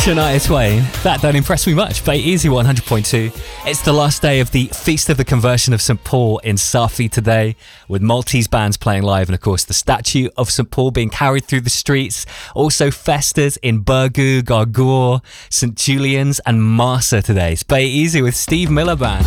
Shania Twain. That don't impress me much, but Easy 100.2. It's the last day of the Feast of the Conversion of St. Paul in Safi today, with Maltese bands playing live and, of course, the statue of St. Paul being carried through the streets. Also festas in Burgoo, Gargour, St. Julian's and Marsa today. It's Bay Easy with Steve Miller Band.